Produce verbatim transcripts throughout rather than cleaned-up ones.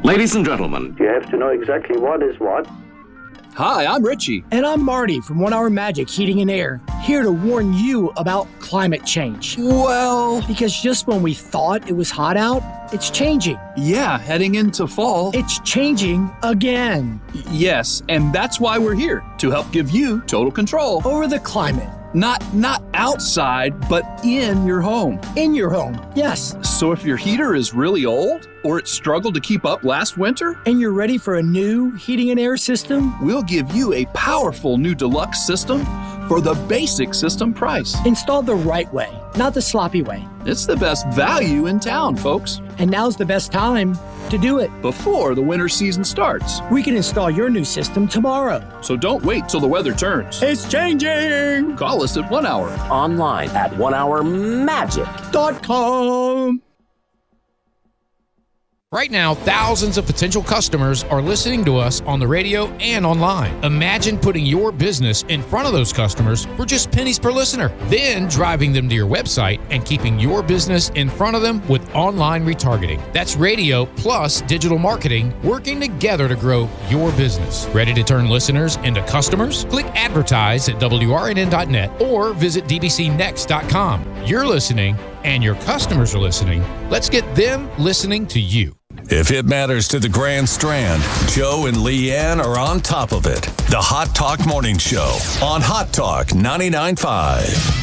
Ladies and gentlemen, you have to know exactly what is what. Hi, I'm Richie. And I'm Marty from One Hour Magic Heating and Air, here to warn you about climate change. Well, because just when we thought it was hot out, it's changing. Yeah, heading into fall. It's changing again. Yes, and that's why we're here, to help give you total control over the climate. Not not outside, but in your home. In your home, yes. So if your heater is really old, or it struggled to keep up last winter, and you're ready for a new heating and air system, we'll give you a powerful new deluxe system for the basic system price. Installed the right way, not the sloppy way. It's the best value in town, folks. And now's the best time to do it. Before the winter season starts. We can install your new system tomorrow. So don't wait till the weather turns. It's changing! Call us at One Hour. Online at one hour magic dot com. Right now, thousands of potential customers are listening to us on the radio and online. Imagine putting your business in front of those customers for just pennies per listener, then driving them to your website and keeping your business in front of them with online retargeting. That's radio plus digital marketing working together to grow your business. Ready to turn listeners into customers? Click advertise at W R N N dot net or visit D B C next dot com. You're listening and your customers are listening. Let's get them listening to you. If it matters to the Grand Strand, Joe and Leanne are on top of it. The Hot Talk Morning Show on Hot Talk ninety-nine point five.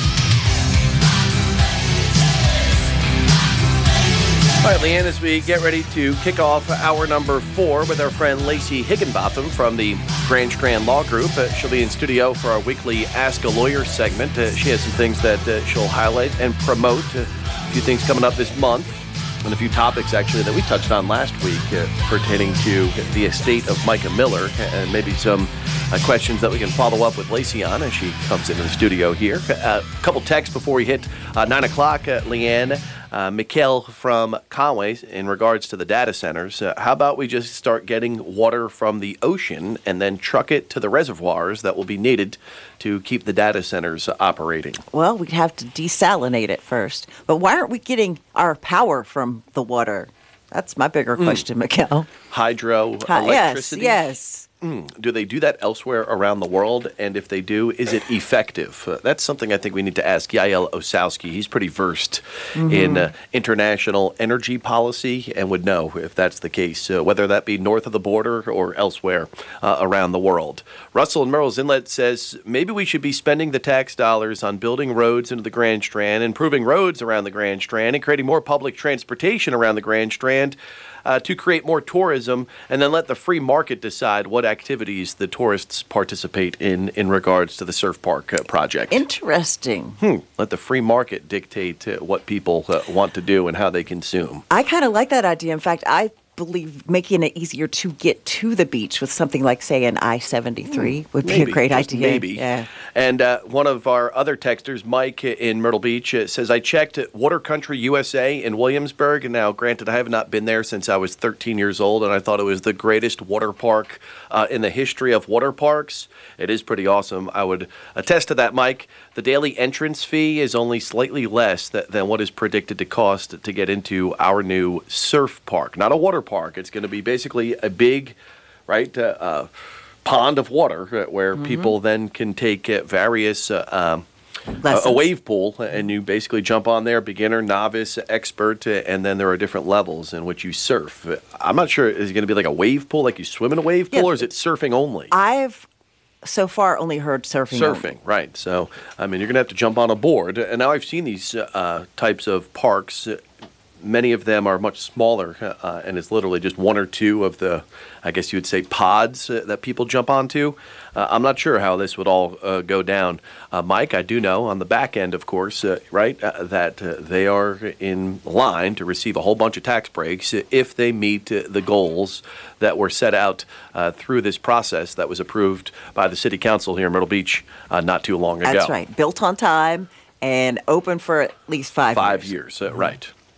All right, Leanne, as we get ready to kick off hour number four with our friend Lacey Higginbotham from the Grand Strand Law Group. Uh, she'll be in studio for our weekly Ask a Lawyer segment. Uh, she has some things that uh, she'll highlight and promote. Uh, a few things coming up this month. And a few topics, actually, that we touched on last week uh, pertaining to the estate of Micah Miller, and maybe some uh, questions that we can follow up with Lacey on as she comes into the studio here. A uh, couple texts before we hit uh, nine o'clock, uh, Leanne. Uh, Mikhail from Conway, in regards to the data centers, uh, how about we just start getting water from the ocean and then truck it to the reservoirs that will be needed to keep the data centers operating? Well, we'd have to desalinate it first. But why aren't we getting our power from the water? That's my bigger mm. question, Mikhail. Hydroelectricity? Yes, yes. Mm. Do they do that elsewhere around the world? And if they do, is it effective? Uh, that's something I think we need to ask Yael Osowski. He's pretty versed mm-hmm. in uh, international energy policy and would know if that's the case, uh, whether that be north of the border or elsewhere uh, around the world. Russell in Merle's Inlet says maybe we should be spending the tax dollars on building roads into the Grand Strand, improving roads around the Grand Strand, and creating more public transportation around the Grand Strand. Uh, to create more tourism, and then let the free market decide what activities the tourists participate in in regards to the surf park uh, project. Interesting. Hmm. Let the free market dictate uh, what people uh, want to do and how they consume. I kind of like that idea. In fact, I believe making it easier to get to the beach with something like, say, an I seventy-three would maybe, be a great just idea. Maybe. Yeah. And uh, one of our other texters, Mike in Myrtle Beach, uh, says, I checked Water Country U S A in Williamsburg. And now, granted, I have not been there since I was thirteen years old, and I thought it was the greatest water park uh, in the history of water parks. It is pretty awesome. I would attest to that, Mike. The daily entrance fee is only slightly less th- than what is predicted to cost to get into our new surf park. Not a water park. It's going to be basically a big, right, uh, uh, pond of water where mm-hmm. people then can take uh, various uh, um, a, a wave pool, and you basically jump on there, beginner, novice, expert, uh, and then there are different levels in which you surf. I'm not sure, is it going to be like a wave pool, like you swim in a wave pool, yeah. or is it surfing only? I've so far only heard surfing. Surfing, only. right. So, I mean, you're going to have to jump on a board. And now I've seen these uh, types of parks. Many of them are much smaller, uh, and it's literally just one or two of the, I guess you would say, pods uh, that people jump onto. Uh, I'm not sure how this would all uh, go down. Uh, Mike, I do know on the back end, of course, uh, right, uh, that uh, they are in line to receive a whole bunch of tax breaks if they meet uh, the goals that were set out uh, through this process that was approved by the City Council here in Myrtle Beach uh, not too long ago. That's right. Built on time and open for at least five, five years. Five years, uh, right.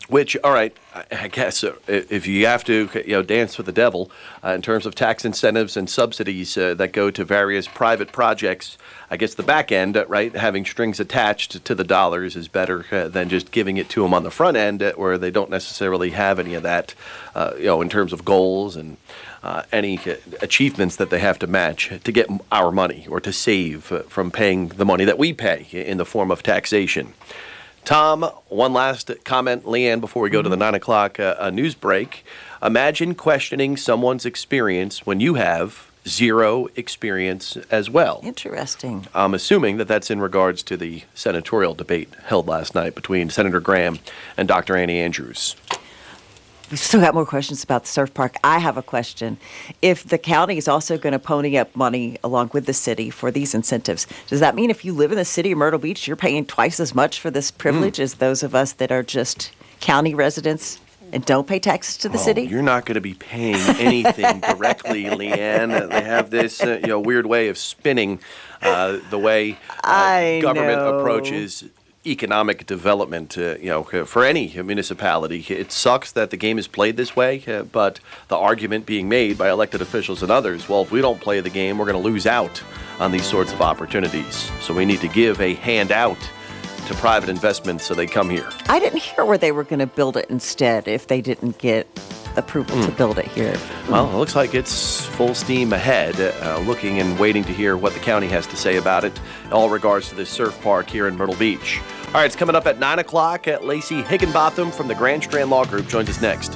Which, all right, I guess uh, if you have to, you know, dance with the devil uh, in terms of tax incentives and subsidies uh, that go to various private projects, I guess the back end, uh, right, having strings attached to the dollars is better uh, than just giving it to them on the front end, uh, where they don't necessarily have any of that, uh, you know, in terms of goals and uh, any uh, achievements that they have to match to get our money or to save uh, from paying the money that we pay in the form of taxation. Tom, one last comment, Leanne, before we go to the nine o'clock uh, uh, news break. Imagine questioning someone's experience when you have zero experience as well. Interesting. I'm assuming that that's in regards to the senatorial debate held last night between Senator Graham and Doctor Annie Andrews. We've still got more questions about the surf park. I have a question. If the county is also going to pony up money along with the city for these incentives, does that mean if you live in the city of Myrtle Beach, you're paying twice as much for this privilege mm. as those of us that are just county residents and don't pay taxes to the oh, city? You're not going to be paying anything directly, Leanne. They have this uh, you know, weird way of spinning uh, the way uh, government know. approaches economic development, uh, you know, for any municipality. It sucks that the game is played this way, uh, but the argument being made by elected officials and others, well, if we don't play the game, we're going to lose out on these sorts of opportunities. So we need to give a handout to private investments so they come here. I didn't hear where they were going to build it instead if they didn't get approval mm. to build it here. Well, it looks like it's full steam ahead, uh, looking and waiting to hear what the county has to say about it, in all regards to this surf park here in Myrtle Beach. All right, it's coming up at nine o'clock. At Lacey Higginbotham from the Grand Strand Law Group joins us next.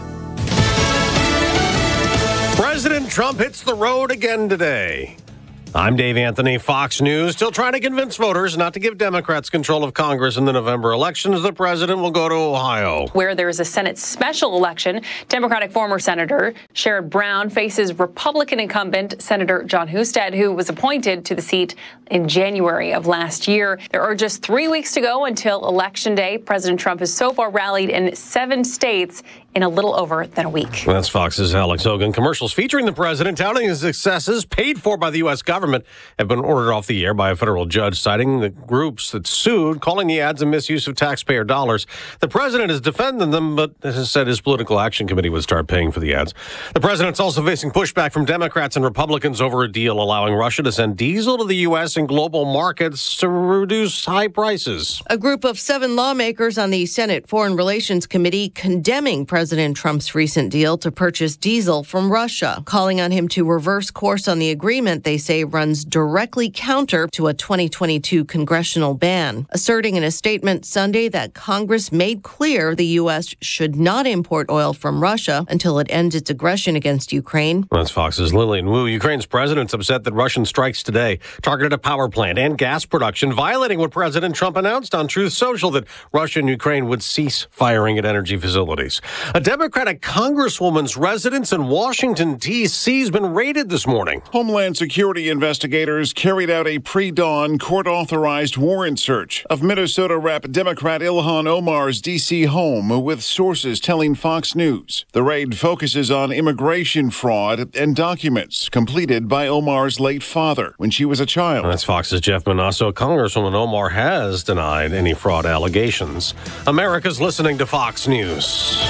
President Trump hits the road again today. I'm Dave Anthony, Fox News, still trying to convince voters not to give Democrats control of Congress in the November elections. The president will go to Ohio, where there is a Senate special election. Democratic former Senator Sherrod Brown faces Republican incumbent Senator John Husted, who was appointed to the seat in January of last year. There are just three weeks to go until Election Day. President Trump has so far rallied in seven states in a little over than a week. That's Fox's Alex Hogan. Commercials featuring the president touting his successes paid for by the U S government have been ordered off the air by a federal judge, citing the groups that sued, calling the ads a misuse of taxpayer dollars. The president has defended them, but has said his political action committee would start paying for the ads. The president's also facing pushback from Democrats and Republicans over a deal allowing Russia to send diesel to the U S and global markets to reduce high prices. A group of seven lawmakers on the Senate Foreign Relations Committee condemning President President Trump's recent deal to purchase diesel from Russia, calling on him to reverse course on the agreement they say runs directly counter to a twenty twenty-two congressional ban, asserting in a statement Sunday that Congress made clear the U S should not import oil from Russia until it ends its aggression against Ukraine. That's Fox's Lillian Wu. Ukraine's president's upset that Russian strikes today targeted a power plant and gas production, violating what President Trump announced on Truth Social, that Russia and Ukraine would cease firing at energy facilities. A Democratic congresswoman's residence in Washington, D C has been raided this morning. Homeland Security investigators carried out a pre-dawn court-authorized warrant search of Minnesota Rep Democrat Ilhan Omar's D C home, with sources telling Fox News. The raid focuses on immigration fraud and documents completed by Omar's late father when she was a child. That's Fox's Jeff Manasso. Congresswoman Omar has denied any fraud allegations. America's listening to Fox News.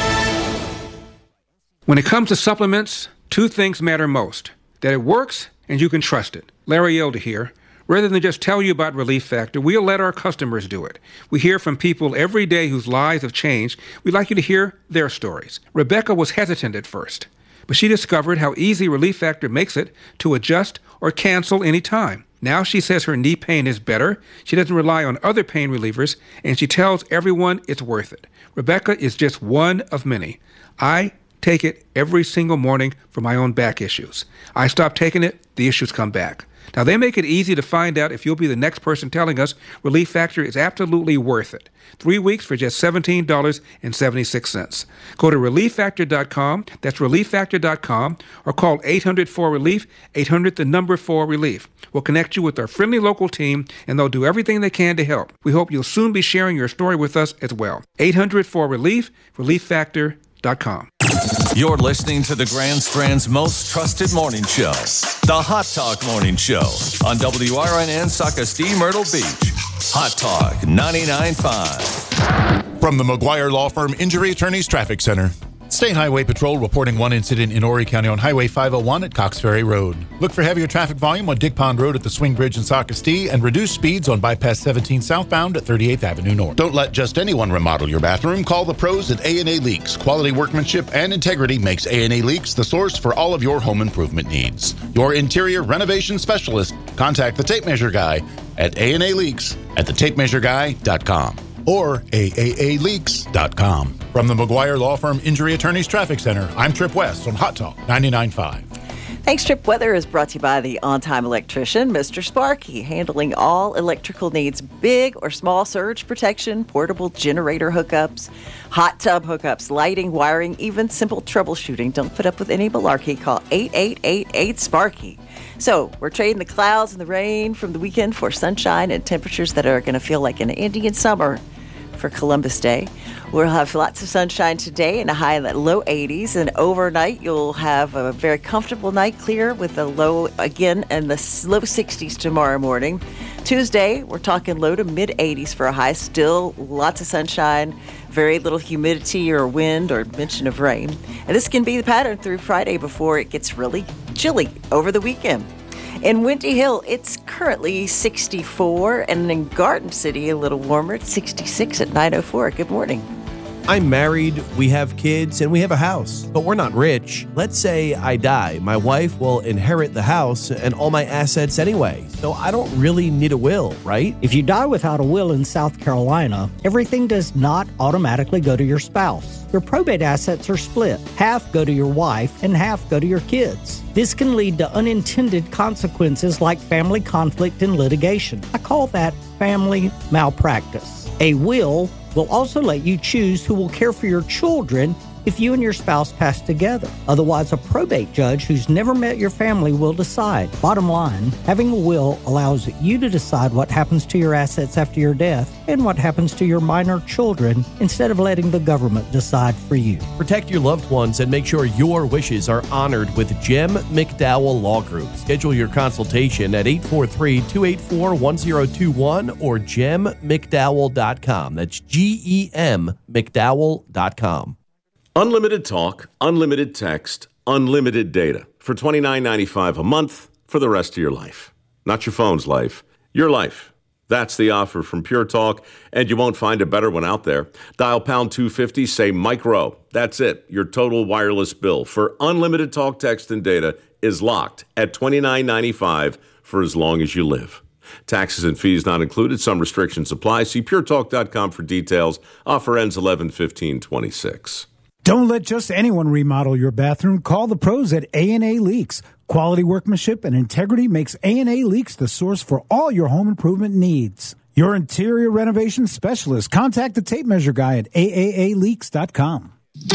When it comes to supplements, two things matter most: that it works and you can trust it. Larry Elder here. Rather than just tell you about Relief Factor, we'll let our customers do it. We hear from people every day whose lives have changed. We'd like you to hear their stories. Rebecca was hesitant at first, but she discovered how easy Relief Factor makes it to adjust or cancel any time. Now she says her knee pain is better, she doesn't rely on other pain relievers, and she tells everyone it's worth it. Rebecca is just one of many. I take it every single morning for my own back issues. I stop taking it, the issues come back. Now, they make it easy to find out if you'll be the next person telling us Relief Factor is absolutely worth it. Three weeks for just seventeen dollars and seventy-six cents. Go to relief factor dot com, that's relief factor dot com, or call eight hundred four relief, eight hundred the number four relief. We'll connect you with our friendly local team, and they'll do everything they can to help. We hope you'll soon be sharing your story with us as well. eight hundred four relief, relief factor dot com. You're listening to the Grand Strand's most trusted morning show, the Hot Talk Morning Show, on W R N N Sac Ste, Myrtle Beach. Hot Talk ninety-nine point five. From the McGuire Law Firm Injury Attorneys Traffic Center. State Highway Patrol reporting one incident in Horry County on Highway five oh one at Cox Ferry Road. Look for heavier traffic volume on Dick Pond Road at the Swing Bridge in Socastee and reduced speeds on Bypass seventeen southbound at thirty-eighth Avenue North. Don't let just anyone remodel your bathroom. Call the pros at A and A Leaks. Quality workmanship and integrity makes A and A Leaks the source for all of your home improvement needs. Your interior renovation specialist. Contact the Tape Measure Guy at A and A Leaks at the tape measure guy dot com or A A A leaks dot com. From the McGuire Law Firm Injury Attorneys Traffic Center, I'm Trip West on Hot Talk ninety-nine point five. Thanks, Trip. Weather is brought to you by the on-time electrician, Mister Sparky, handling all electrical needs, big or small surge protection, portable generator hookups, hot tub hookups, lighting, wiring, even simple troubleshooting. Don't put up with any malarkey. Call eight eight eight eight Sparky. So we're trading the clouds and the rain from the weekend for sunshine and temperatures that are going to feel like an Indian summer for Columbus Day. We'll have lots of sunshine today and a high in the low eighties. And overnight, you'll have a very comfortable night, clear with a low, again, in the low sixties tomorrow morning. Tuesday, we're talking low to mid eighties for a high. Still lots of sunshine, very little humidity or wind or mention of rain. And this can be the pattern through Friday before it gets really chilly over the weekend. In Windy Hill, it's currently sixty-four, and in Garden City, a little warmer, it's sixty-six at nine oh four. Good morning. I'm married, we have kids, and we have a house, but we're not rich. Let's say I die. My wife will inherit the house and all my assets anyway, so I don't really need a will, right? If you die without a will in South Carolina, everything does not automatically go to your spouse. Your probate assets are split. Half go to your wife and half go to your kids. This can lead to unintended consequences like family conflict and litigation. I call that family malpractice. A will will also let you choose who will care for your children if you and your spouse pass together. Otherwise, a probate judge who's never met your family will decide. Bottom line, having a will allows you to decide what happens to your assets after your death and what happens to your minor children instead of letting the government decide for you. Protect your loved ones and make sure your wishes are honored with Jem McDowell Law Group. Schedule your consultation at eight four three, two eight four, one zero two one or gem mcdowell dot com. That's G E M McDowell dot com. Unlimited talk, unlimited text, unlimited data for twenty-nine ninety-five a month for the rest of your life. Not your phone's life, your life. That's the offer from Pure Talk, and you won't find a better one out there. Dial pound two fifty, say micro. That's it. Your total wireless bill for unlimited talk, text, and data is locked at twenty-nine ninety-five for as long as you live. Taxes and fees not included. Some restrictions apply. See pure talk dot com for details. Offer ends eleven fifteen twenty-six. Don't let just anyone remodel your bathroom. Call the pros at A and A Leaks. Quality workmanship and integrity makes A and A Leaks the source for all your home improvement needs. Your interior renovation specialist. Contact the tape measure guy at A A A leaks dot com.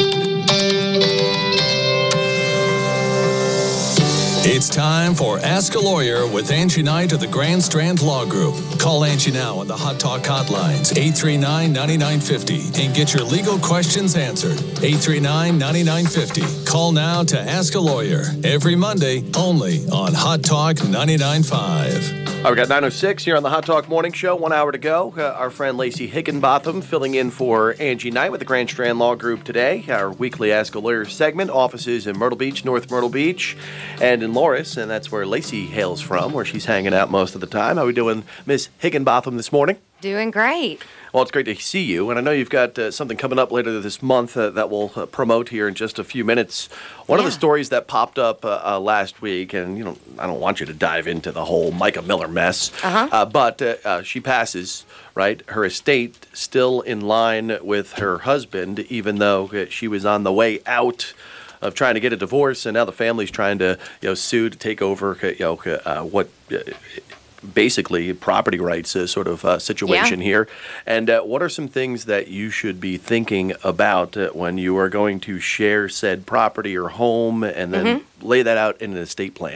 It's time for Ask a Lawyer with Angie Knight of the Grand Strand Law Group. Call Angie now on the Hot Talk hotlines, eight three nine, nine nine five zero, and get your legal questions answered. eight three nine, nine nine five zero. Call now to Ask a Lawyer. Every Monday, only on Hot Talk ninety-nine point five. All right, we got nine oh six here on the Hot Talk Morning Show. One hour to go. Uh, our friend Lacey Higginbotham filling in for Angie Knight with the Grand Strand Law Group today. Our weekly Ask a Lawyer segment. Offices in Myrtle Beach, North Myrtle Beach, and in Loris, and that's where Lacey hails from, where she's hanging out most of the time. How are we doing, Miss Higginbotham, this morning? Doing great. Well, it's great to see you, and I know you've got uh, something coming up later this month uh, that we'll uh, promote here in just a few minutes. One yeah. of the stories that popped up uh, uh, last week, and you know, I don't want you to dive into the whole Micah Miller mess, uh-huh. uh, but uh, uh, she passes, right? Her estate still in line with her husband, even though uh, she was on the way out of trying to get a divorce, and now the family's trying to, you know, sue to take over, you know, uh, what. Uh, basically property rights uh, sort of uh, situation yeah. here. And uh, what are some things that you should be thinking about uh, when you are going to share said property or home and then mm-hmm. lay that out in an estate plan?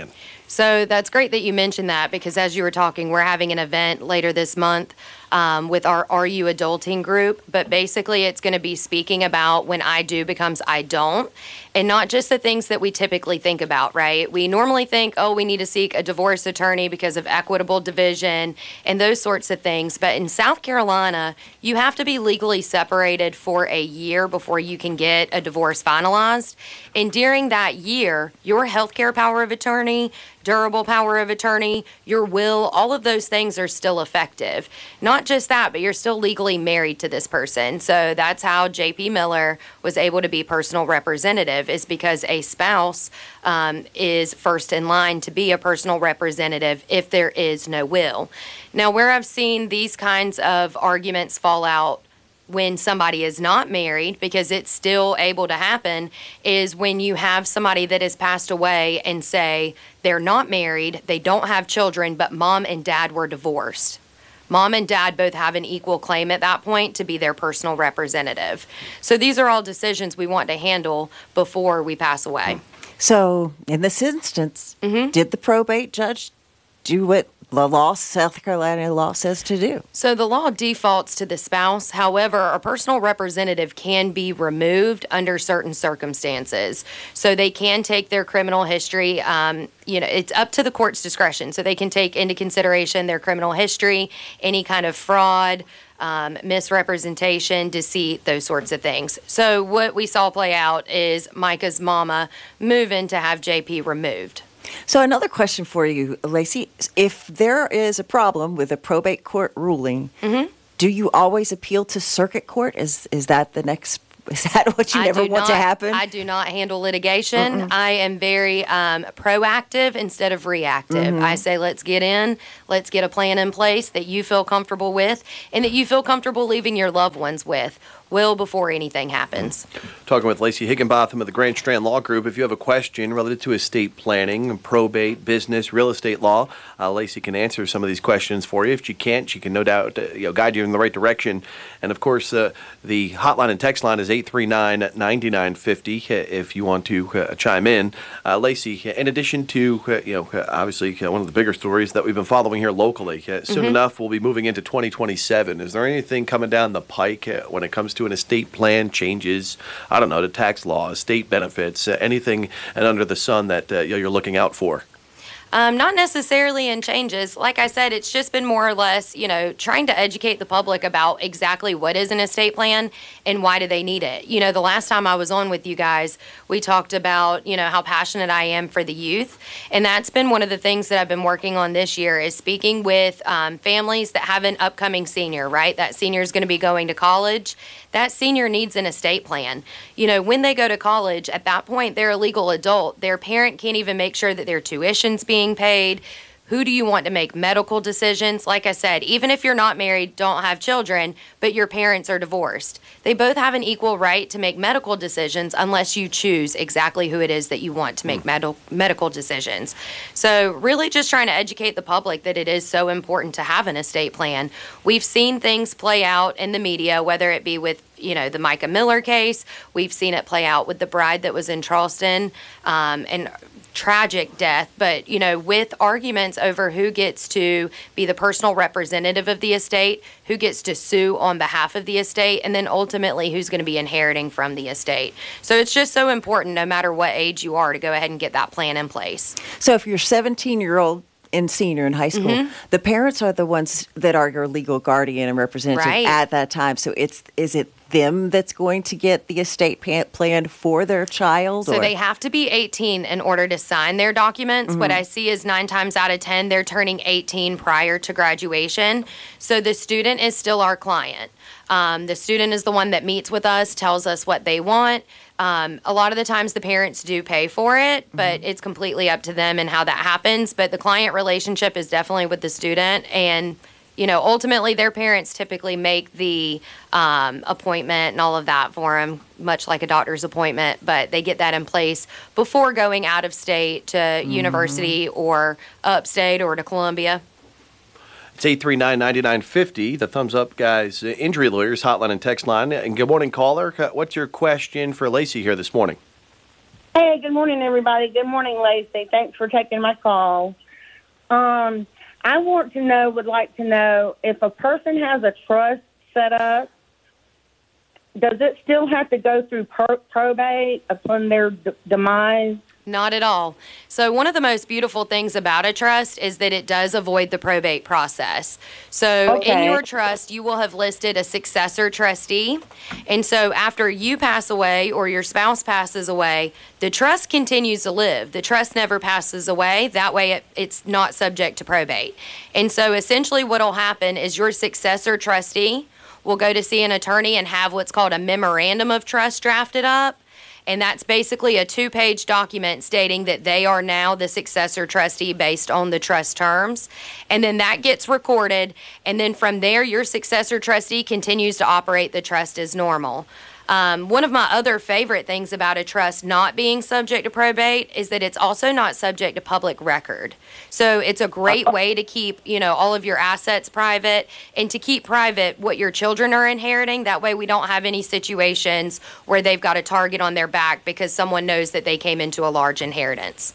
So that's great that you mentioned that, because as you were talking, we're having an event later this month um, with our Are You Adulting group. But basically, it's going to be speaking about when I do becomes I don't, and not just the things that we typically think about, right? We normally think, oh, we need to seek a divorce attorney because of equitable division and those sorts of things. But in South Carolina, you have to be legally separated for a year before you can get a divorce finalized. And during that year, your healthcare power of attorney, durable power of attorney, your will, all of those things are still effective. Not just that, but you're still legally married to this person. So that's how J P Miller was able to be personal representative, is because a spouse um, is first in line to be a personal representative if there is no will. Now, where I've seen these kinds of arguments fall out when somebody is not married, because it's still able to happen, is when you have somebody that has passed away and say they're not married, they don't have children, but mom and dad were divorced. Mom and dad both have an equal claim at that point to be their personal representative. So these are all decisions we want to handle before we pass away. So in this instance, mm-hmm. did the probate judge do what the law, South Carolina law, says to do? So the law defaults to the spouse. However, a personal representative can be removed under certain circumstances. So they can take their criminal history. Um, you know, it's up to the court's discretion. So they can take into consideration their criminal history, any kind of fraud, um, misrepresentation, deceit, those sorts of things. So what we saw play out is Micah's mama moving to have J P removed. So another question for you, Lacey. If there is a problem with a probate court ruling, mm-hmm. do you always appeal to circuit court? Is is that the next? Is that what you I never do want not, to happen? I do not handle litigation. Mm-mm. I am very um, proactive instead of reactive. Mhm. I say, let's get in, let's get a plan in place that you feel comfortable with and that you feel comfortable leaving your loved ones with, well before anything happens. Talking with Lacey Higginbotham of the Grand Strand Law Group. If you have a question related to estate planning, probate, business, real estate law, uh, Lacey can answer some of these questions for you. If she can't, she can no doubt uh, you know, guide you in the right direction. And of course, uh, the hotline and text line is eight three nine, nine nine five zero if you want to uh, chime in. Uh, Lacey, in addition to uh, you know, obviously uh, one of the bigger stories that we've been following here locally, uh, soon Mhm. enough we'll be moving into twenty twenty-seven. Is there anything coming down the pike uh, when it comes to an estate plan, changes, I don't know, to tax law, estate benefits, uh, anything and under the sun that uh, you're looking out for? Um, not necessarily in changes. Like I said, it's just been more or less, you know, trying to educate the public about exactly what is an estate plan and why do they need it. You know, the last time I was on with you guys, we talked about, you know, how passionate I am for the youth. And that's been one of the things that I've been working on this year, is speaking with um, families that have an upcoming senior, right? That senior is going to be going to college. That senior needs an estate plan. You know, when they go to college, at that point, they're a legal adult. Their parent can't even make sure that their tuition's being paid. Who do you want to make medical decisions? Like I said, even if you're not married, don't have children, but your parents are divorced, they both have an equal right to make medical decisions unless you choose exactly who it is that you want to make med- medical decisions. So really just trying to educate the public that it is so important to have an estate plan. We've seen things play out in the media, whether it be with you know, the Micah Miller case. We've seen it play out with the bride that was in Charleston, um, and tragic death. But, you know, with arguments over who gets to be the personal representative of the estate, who gets to sue on behalf of the estate, and then ultimately who's going to be inheriting from the estate. So it's just so important, no matter what age you are, to go ahead and get that plan in place. So if you're seventeen-year-old and senior in high school, Mhm. the parents are the ones that are your legal guardian and representative Right. at that time. So it's is it them that's going to get the estate pa- plan for their child? So or? they have to be eighteen in order to sign their documents. What Mhm. I see is nine times out of ten, they're turning eighteen prior to graduation. So the student is still our client. Um, the student is the one that meets with us, tells us what they want. Um, a lot of the times the parents do pay for it, but it's completely up to them and how that happens. But the client relationship is definitely with the student. And, you know, ultimately their parents typically make the um, appointment and all of that for them, much like a doctor's appointment. But they get that in place before going out of state to university or upstate or to Columbia. It's eight three nine, nine nine five zero, the Thumbs Up Guys Injury Lawyers hotline and text line. And good morning, caller. What's your question for Lacey here this morning? Hey, good morning, everybody. Good morning, Lacey. Thanks for taking my call. Um, I want to know, would like to know, if a person has a trust set up, does it still have to go through per- probate upon their d- demise? Not at all. So one of the most beautiful things about a trust is that it does avoid the probate process. So Okay. in your trust, you will have listed a successor trustee. And so after you pass away or your spouse passes away, the trust continues to live. The trust never passes away. That way it, it's not subject to probate. And so essentially what will happen is your successor trustee will go to see an attorney and have what's called a memorandum of trust drafted up. And that's basically a two-page document stating that they are now the successor trustee based on the trust terms. And then that gets recorded. And then from there, your successor trustee continues to operate the trust as normal. Um, one of my other favorite things about a trust not being subject to probate is that it's also not subject to public record. So it's a great way to keep, you know, all of your assets private and to keep private what your children are inheriting. That way we don't have any situations where they've got a target on their back because someone knows that they came into a large inheritance.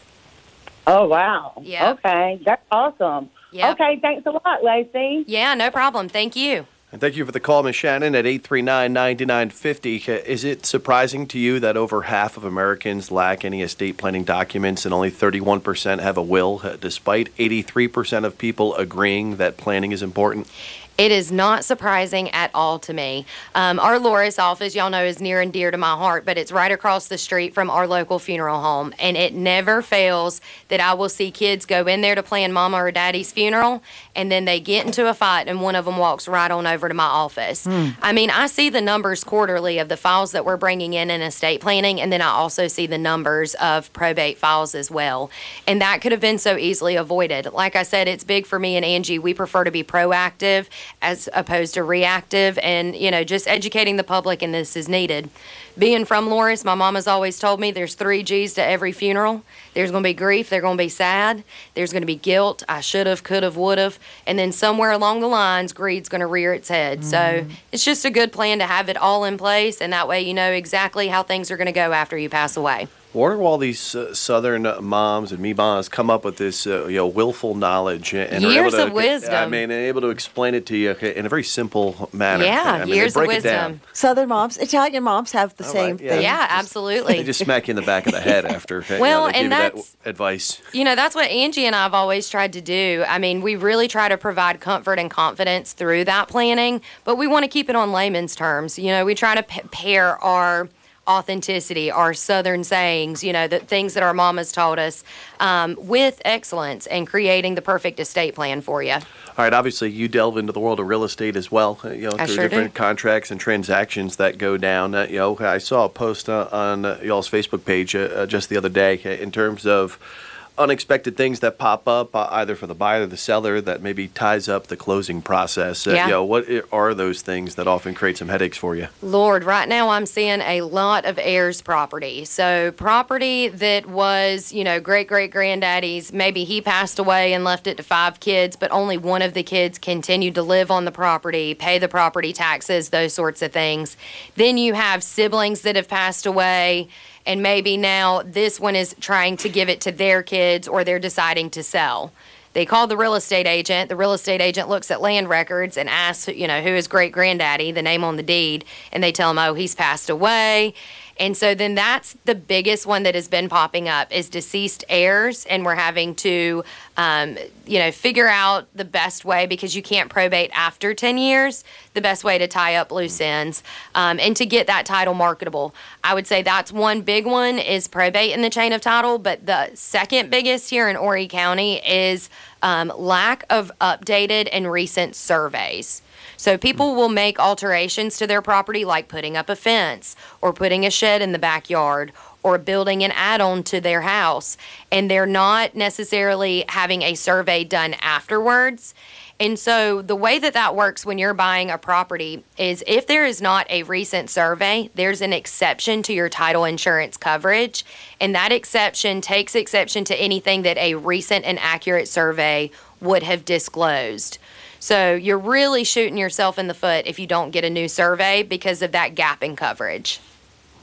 Oh, wow. Yeah. Okay, that's awesome. Yep. Okay, thanks a lot, Lacey. Yeah, no problem. Thank you. And thank you for the call, Miz Shannon, at eight three nine, nine nine five zero. Is it surprising to you that over half of Americans lack any estate planning documents and only thirty-one percent have a will, despite eighty-three percent of people agreeing that planning is important? It is not surprising at all to me. Um, our Loris office, y'all know, is near and dear to my heart, but it's right across the street from our local funeral home. And it never fails that I will see kids go in there to plan mama or daddy's funeral, and then they get into a fight, and one of them walks right on over to my office. Mm. I mean, I see the numbers quarterly of the files that we're bringing in in estate planning, and then I also see the numbers of probate files as well. And that could have been so easily avoided. Like I said, it's big for me and Angie. We prefer to be proactive as opposed to reactive, and, you know, just educating the public, and this is needed. Being from Loris, my mom has always told me there's three G's to every funeral. There's going to be grief, there's going to be sad, there's going to be guilt, I should have, could have, would have, and then somewhere along the lines, greed's going to rear its head. So Mm. it's just a good plan to have it all in place, and that way you know exactly how things are going to go after you pass away. Where do all these uh, Southern uh, moms and me-moms come up with this, uh, you know, willful knowledge and are Years able to, of wisdom. I mean, able to explain it to you in a very simple manner. Yeah, I mean, they years of break it wisdom. down. Southern moms, Italian moms have the All same right, yeah. thing. Yeah, absolutely. They just smack you in the back of the head after. you know, Well, they give and you that that's- advice. You know, that's what Angie and I have always tried to do. I mean, we really try to provide comfort and confidence through that planning, but we want to keep it on layman's terms. You know, we try to p- pair our authenticity, our Southern sayings, you know, the things that our mamas taught us, um, with excellence and creating the perfect estate plan for you. All right, obviously you delve into the world of real estate as well, uh, you know, I through sure different do. contracts and transactions that go down. Uh, you know, I saw a post uh, on uh, y'all's Facebook page uh, uh, just the other day uh, in terms of unexpected things that pop up, uh, either for the buyer or the seller, that maybe ties up the closing process. Uh, Yeah. You know, what i- are those things that often create some headaches for you? Lord, right now I'm seeing a lot of heirs property. So property that was, you know, great great granddaddy's, maybe he passed away and left it to five kids, but only one of the kids continued to live on the property, pay the property taxes, those sorts of things. Then you have siblings that have passed away, and maybe now this one is trying to give it to their kids, or they're deciding to sell. They call the real estate agent. The real estate agent looks at land records and asks, you know, who is great granddaddy, the name on the deed, and they tell them, oh, he's passed away. And so then that's the biggest one that has been popping up is deceased heirs, and we're having to, um, you know, figure out the best way, because you can't probate after ten years, the best way to tie up loose ends, um, and to get that title marketable. I would say that's one big one is probate in the chain of title, but the second biggest here in Horry County is um, lack of updated and recent surveys. So people will make alterations to their property, like putting up a fence or putting a shed in the backyard or building an add-on to their house, and they're not necessarily having a survey done afterwards. And so the way that that works when you're buying a property is if there is not a recent survey, there's an exception to your title insurance coverage, and that exception takes exception to anything that a recent and accurate survey would have disclosed. So you're really shooting yourself in the foot if you don't get a new survey because of that gap in coverage.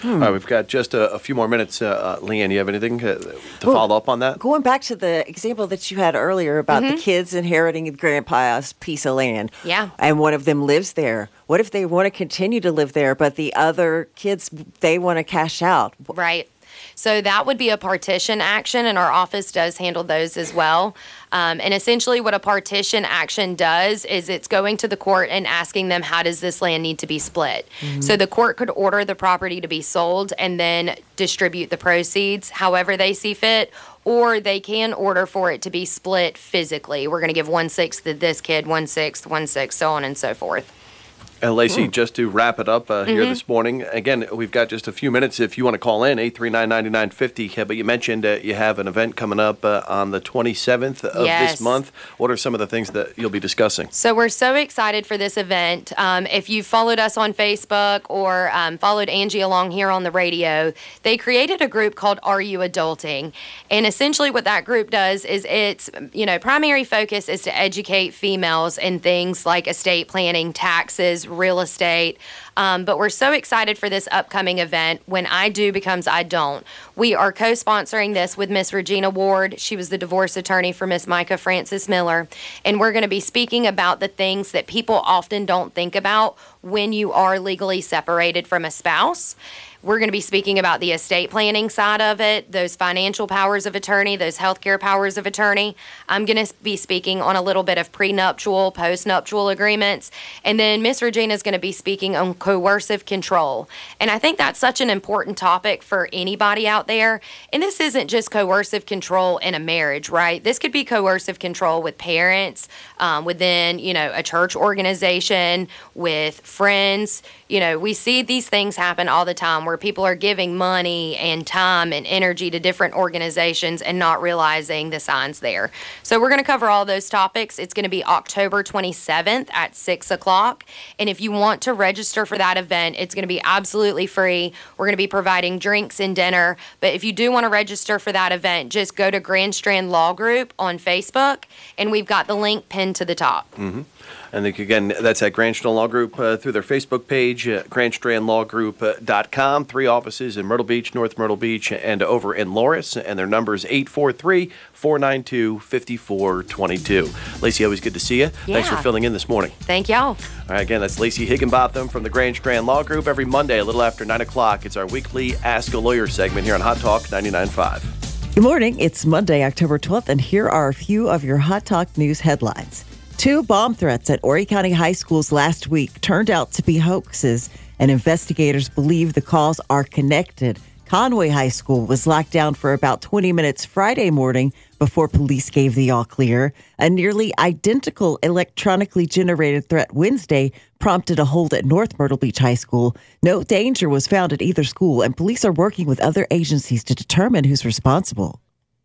Hmm. All right, we've got just a, a few more minutes. Uh, uh, Leanne, you have anything uh, to Well, follow up on that? Going back to the example that you had earlier about Mm-hmm. the kids inheriting grandpa's piece of land. Yeah. And one of them lives there. What if they want to continue to live there, but the other kids, they want to cash out? Right. So that would be a partition action, and our office does handle those as well. Um, and essentially what a partition action does is it's going to the court and asking them, how does this land need to be split? Mhm. So the court could order the property to be sold and then distribute the proceeds however they see fit, or they can order for it to be split physically. We're going to give one-sixth to this kid, one-sixth, one-sixth, so on and so forth. Uh, Lacey, just to wrap it up uh, here Mhm. this morning, again, we've got just a few minutes if you want to call in, eight three nine, nine nine five zero. Uh, but you mentioned uh, you have an event coming up uh, on the twenty-seventh of Yes. this month. What are some of the things that you'll be discussing? So we're so excited for this event. Um, if you've followed us on Facebook or um, followed Angie along here on the radio, they created a group called Are You Adulting? And essentially what that group does is its, you know, primary focus is to educate females in things like estate planning, taxes, real estate. Um, but we're so excited for this upcoming event. When I Do becomes I Don't. We are co-sponsoring this with Miss Regina Ward. She was the divorce attorney for Miss Micah Francis Miller. And we're going to be speaking about the things that people often don't think about when you are legally separated from a spouse. We're going to be speaking about the estate planning side of it, those financial powers of attorney, those healthcare powers of attorney. I'm going to be speaking on a little bit of prenuptial, postnuptial agreements. And then Miss Regina is going to be speaking on coercive control. And I think that's such an important topic for anybody out there. And this isn't just coercive control in a marriage, right? This could be coercive control with parents, um, within, you know, a church organization, with friends. You know, we see these things happen all the time where people are giving money and time and energy to different organizations and not realizing the signs there. So we're going to cover all those topics. It's going to be October twenty-seventh at six o'clock. And if you want to register for that event, it's going to be absolutely free. We're going to be providing drinks and dinner. But if you do want to register for that event, just go to Grand Strand Law Group on Facebook, and we've got the link pinned to the top. Mm-hmm. And then, again, that's at Grand Strand Law Group uh, through their Facebook page, uh, grand strand law group dot com. Three offices in Myrtle Beach, North Myrtle Beach, and over in Loris. And their number is eight four three, four nine two, five four two two. Lacey, always good to see you. Yeah. Thanks for filling in this morning. Thank y'all. All right, again, that's Lacey Higginbotham from the Grand Strand Law Group. Every Monday, a little after nine o'clock, it's our weekly Ask a Lawyer segment here on Hot Talk ninety-nine point five. Good morning. It's Monday, October twelfth, and here are a few of your Hot Talk News headlines. Two bomb threats at Horry County high schools last week turned out to be hoaxes, and investigators believe the calls are connected. Conway High School was locked down for about twenty minutes Friday morning before police gave the all clear. A nearly identical electronically generated threat Wednesday prompted a hold at North Myrtle Beach High School. No danger was found at either school, and police are working with other agencies to determine who's responsible.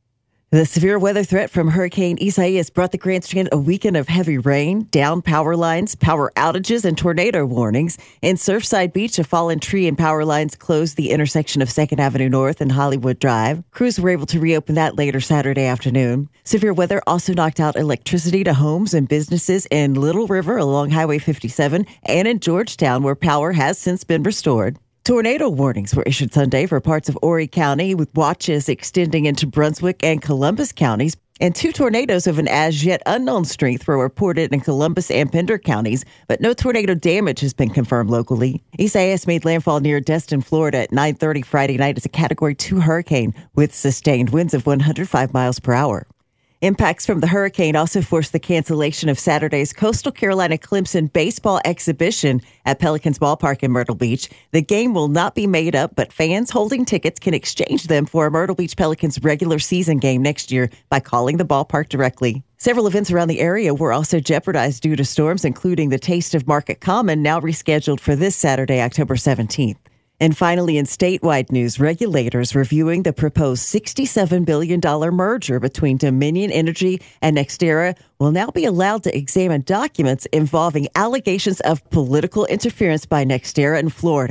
The severe weather threat from Hurricane Isaias brought the Grand Strand a weekend of heavy rain, downed power lines, power outages, and tornado warnings. In Surfside Beach, a fallen tree and power lines closed the intersection of second Avenue North and Hollywood Drive. Crews were able to reopen that later Saturday afternoon. Severe weather also knocked out electricity to homes and businesses in Little River along Highway fifty-seven and in Georgetown, where power has since been restored. Tornado warnings were issued Sunday for parts of Horry County, with watches extending into Brunswick and Columbus counties. And two tornadoes of an as-yet unknown strength were reported in Columbus and Pender counties, but no tornado damage has been confirmed locally. Isaias made landfall near Destin, Florida at nine thirty Friday night as a Category two hurricane with sustained winds of one hundred five miles per hour. Impacts from the hurricane also forced the cancellation of Saturday's Coastal Carolina Clemson baseball exhibition at Pelicans Ballpark in Myrtle Beach. The game will not be made up, but fans holding tickets can exchange them for a Myrtle Beach Pelicans regular season game next year by calling the ballpark directly. Several events around the area were also jeopardized due to storms, including the Taste of Market Common, now rescheduled for this Saturday, October seventeenth. And finally, in statewide news, regulators reviewing the proposed sixty-seven billion dollars merger between Dominion Energy and NextEra will now be allowed to examine documents involving allegations of political interference by NextEra in Florida.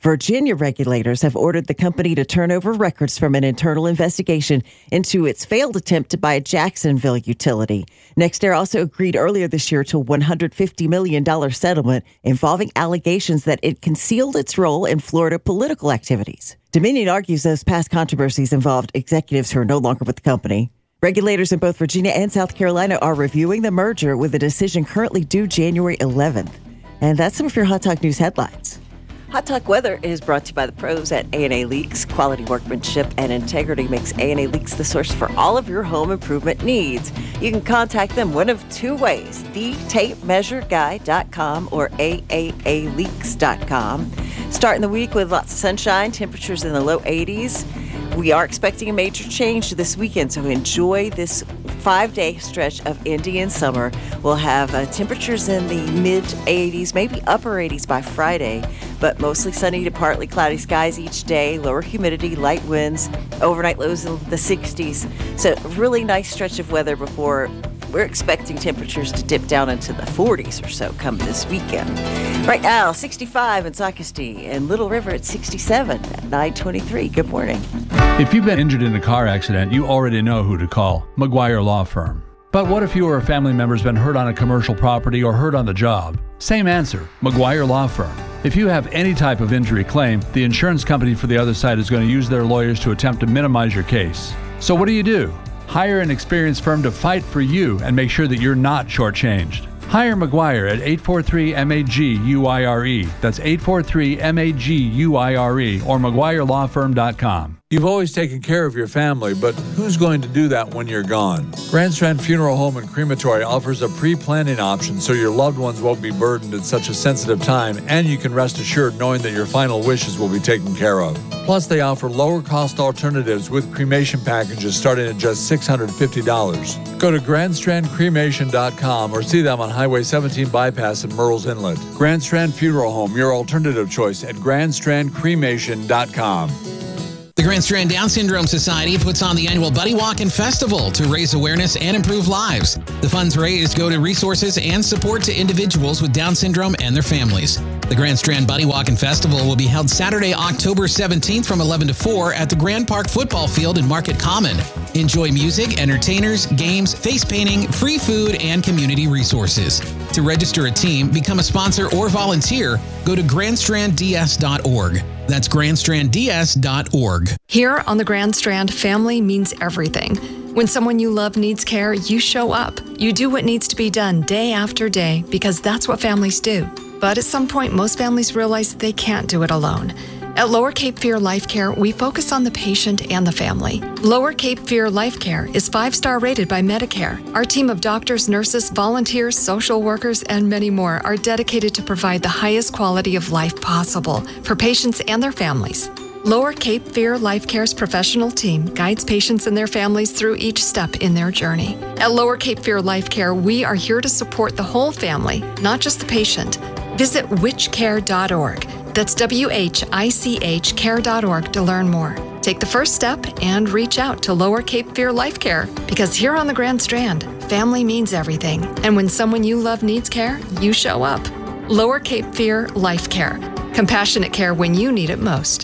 Virginia regulators have ordered the company to turn over records from an internal investigation into its failed attempt to buy a Jacksonville utility. NextEra also agreed earlier this year to a one hundred fifty million dollars settlement involving allegations that it concealed its role in Florida political activities. Dominion argues those past controversies involved executives who are no longer with the company. Regulators in both Virginia and South Carolina are reviewing the merger with a decision currently due January eleventh. And that's some of your Hot Talk News headlines. Hot Talk Weather is brought to you by the pros at A and A Leaks. Quality workmanship and integrity makes A and A Leaks the source for all of your home improvement needs. You can contact them one of two ways, the tape measure guy dot com or A A A leaks dot com. Starting the week with lots of sunshine, temperatures in the low eighties. We are expecting a major change this weekend, so enjoy this five-day stretch of Indian summer. We'll have uh, temperatures in the mid eighties, maybe upper eighties by Friday, but mostly sunny to partly cloudy skies each day, lower humidity, light winds, overnight lows in the sixties. So really nice stretch of weather before we're expecting temperatures to dip down into the forties or so come this weekend. Right now, sixty-five in Socastee and Little River at sixty-seven at nine twenty-three. Good morning. If you've been injured in a car accident, you already know who to call, McGuire Law Firm. But what if you or a family member's been hurt on a commercial property or hurt on the job? Same answer, McGuire Law Firm. If you have any type of injury claim, the insurance company for the other side is going to use their lawyers to attempt to minimize your case. So what do you do? Hire an experienced firm to fight for you and make sure that you're not shortchanged. Hire McGuire at eight four three M A G U I R E. That's eight four three M A G U I R E or McGuire Law Firm dot com. You've always taken care of your family, but who's going to do that when you're gone? Grand Strand Funeral Home and Crematory offers a pre-planning option so your loved ones won't be burdened at such a sensitive time, and you can rest assured knowing that your final wishes will be taken care of. Plus, they offer lower-cost alternatives with cremation packages starting at just six hundred fifty dollars. Go to grand strand cremation dot com or see them on Highway seventeen Bypass in Murrells Inlet. Grand Strand Funeral Home, your alternative choice at grand strand cremation dot com. The Grand Strand Down Syndrome Society puts on the annual Buddy Walk and Festival to raise awareness and improve lives. The funds raised go to resources and support to individuals with Down syndrome and their families. The Grand Strand Buddy Walk and Festival will be held Saturday, October seventeenth from eleven to four at the Grand Park Football Field in Market Common. Enjoy music, entertainers, games, face painting, free food, and community resources. To register a team, become a sponsor, or volunteer, go to grand strand d s dot org. That's grand strand d s dot org. Here on the Grand Strand, family means everything. When someone you love needs care, you show up. You do what needs to be done day after day because that's what families do. But at some point, most families realize they can't do it alone. At Lower Cape Fear Life Care, we focus on the patient and the family. Lower Cape Fear Life Care is five-star rated by Medicare. Our team of doctors, nurses, volunteers, social workers, and many more are dedicated to provide the highest quality of life possible for patients and their families. Lower Cape Fear Life Care's professional team guides patients and their families through each step in their journey. At Lower Cape Fear Life Care, we are here to support the whole family, not just the patient. Visit which care dot org. That's W H I C H care dot org to learn more. Take the first step and reach out to Lower Cape Fear Life Care because here on the Grand Strand, family means everything. And when someone you love needs care, you show up. Lower Cape Fear Life Care. Compassionate care when you need it most.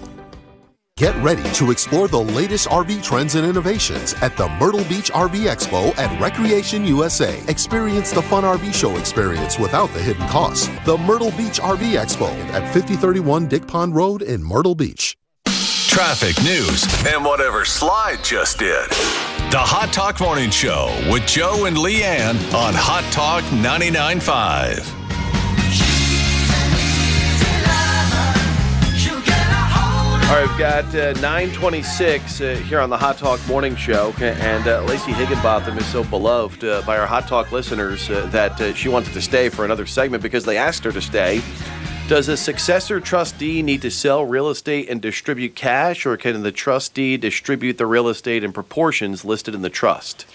Get ready to explore the latest R V trends and innovations at the Myrtle Beach R V Expo at Recreation U S A. Experience the fun R V show experience without the hidden costs. The Myrtle Beach R V Expo at fifty thirty-one Dick Pond Road in Myrtle Beach. Traffic, news, and whatever Slide just did. The Hot Talk Morning Show with Joe and Leanne on Hot Talk ninety-nine point five. All right, we've got uh, nine twenty-six uh, here on the Hot Talk Morning Show, and uh, Lacey Higginbotham is so beloved uh, by our Hot Talk listeners uh, that uh, she wanted to stay for another segment because they asked her to stay. Does a successor trustee need to sell real estate and distribute cash, or can the trustee distribute the real estate in proportions listed in the trust?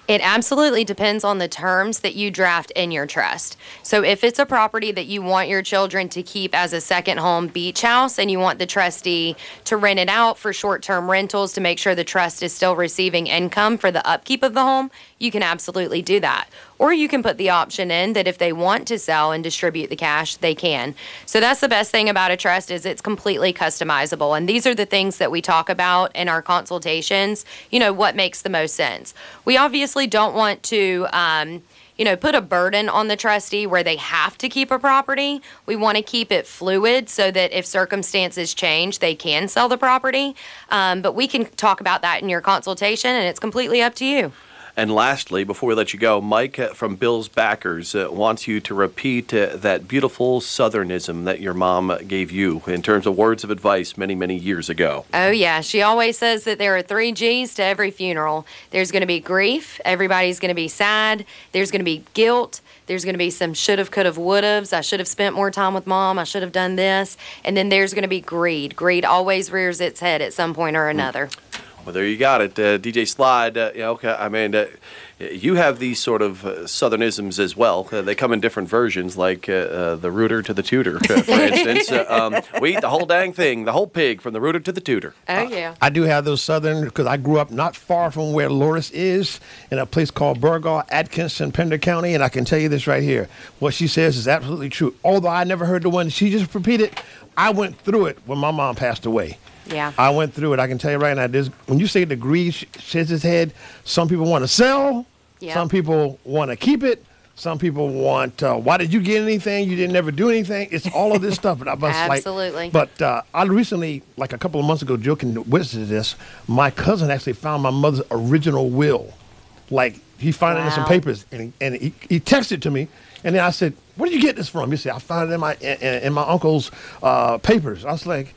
It absolutely depends on the terms that you draft in your trust. So if it's a property that you want your children to keep as a second home beach house and you want the trustee to rent it out for short-term rentals to make sure the trust is still receiving income for the upkeep of the home, you can absolutely do that. Or you can put the option in that if they want to sell and distribute the cash, they can. So that's the best thing about a trust is it's completely customizable. And these are the things that we talk about in our consultations, you know, what makes the most sense. We obviously don't want to, um, you know, put a burden on the trustee where they have to keep a property. We want to keep it fluid so that if circumstances change, they can sell the property. Um, but we can talk about that in your consultation, and it's completely up to you. And lastly, before we let you go, Mike uh, from Bill's Backers uh, wants you to repeat uh, that beautiful Southernism that your mom gave you in terms of words of advice many, many years ago. Oh, yeah. She always says that there are three G's to every funeral. There's going to be grief. Everybody's going to be sad. There's going to be guilt. There's going to be some should've, could've, would've's. I should have spent more time with mom. I should have done this. And then there's going to be greed. Greed always rears its head at some point or another. Mm. Well, there you got it. Uh, D J Slide, uh, you know, I mean, uh, you have these sort of uh, Southernisms as well. Uh, they come in different versions, like uh, uh, the rooter to the tutor, uh, for instance. Uh, um, we eat the whole dang thing, the whole pig, from the rooter to the tutor. Oh, yeah. I do have those Southern, because I grew up not far from where Loris is, in a place called Burgaw, Atkinson, Pender County, and I can tell you this right here. What she says is absolutely true. Although I never heard the one she just repeated, I went through it when my mom passed away. Yeah. I went through it. I can tell you right now, this, when you say the greed sh- sheds his head, some people want to sell. Yeah. Some people want to keep it. Some people want, uh, why did you get anything? You didn't never do anything. It's all of this stuff. But I was Absolutely. Like, but uh, I recently, like a couple of months ago, joking witnessed this. My cousin actually found my mother's original will. Like, he found wow. it in some papers, and, and he, he texted to me. And then I said, where did you get this from? He said, I found it in my, in, in my uncle's uh, papers. I was like,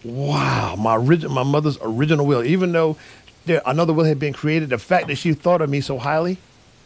wow, my origi- my mother's original will. Even though there, another will had been created, the fact that she thought of me so highly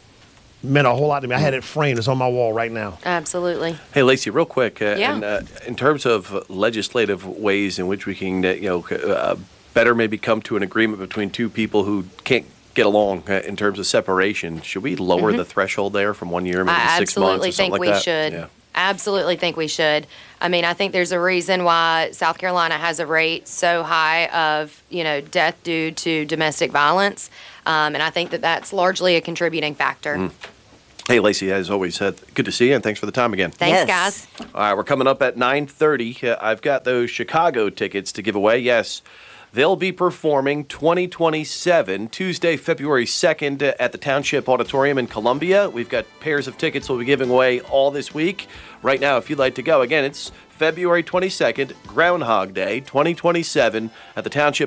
meant a whole lot to me. I had it framed. It's on my wall right now. Absolutely. Hey, Lacey, real quick. Uh, yeah. and, uh, in terms of legislative ways in which we can, uh, you know, uh, better maybe come to an agreement between two people who can't get along uh, in terms of separation, should we lower mm-hmm. the threshold there from one year, maybe I six months or something like that? I absolutely think we should. Yeah. Absolutely think we should. I mean, I think there's a reason why South Carolina has a rate so high of, you know, death due to domestic violence. Um, and I think that that's largely a contributing factor. Mm. Hey, Lacey, as always, uh, good to see you, and thanks for the time again. Thanks, yes. guys. All right, we're coming up at nine thirty. Uh, I've got those Chicago tickets to give away. Yes, they'll be performing twenty twenty-seven, Tuesday, February second, uh, at the Township Auditorium in Columbia. We've got pairs of tickets we'll be giving away all this week. Right now, if you'd like to go, again, it's February twenty-second, Groundhog Day, twenty twenty-seven, at the Township